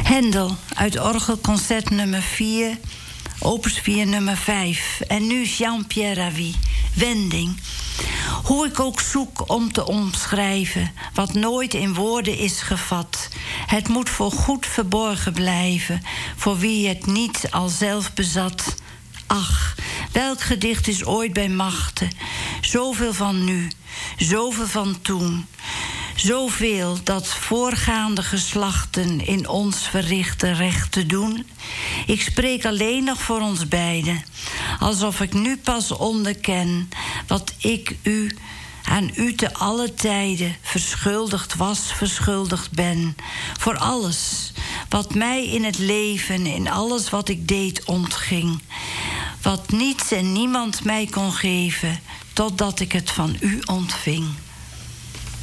Händel uit orgelconcert nummer 4, opus 4 nummer 5. En nu Jean-Pierre Ravi, Wending. Hoe ik ook zoek om te omschrijven wat nooit in woorden is gevat. Het moet voor goed verborgen blijven, voor wie het niet al zelf bezat. Ach, welk gedicht is ooit bij machten? Zoveel van nu, zoveel van toen. Zoveel dat voorgaande geslachten in ons verrichten recht te doen. Ik spreek alleen nog voor ons beiden, alsof ik nu pas onderken wat ik u aan u te alle tijden verschuldigd was, verschuldigd ben. Voor alles wat mij in het leven, in alles wat ik deed, ontging. Wat niets en niemand mij kon geven, totdat ik het van u ontving.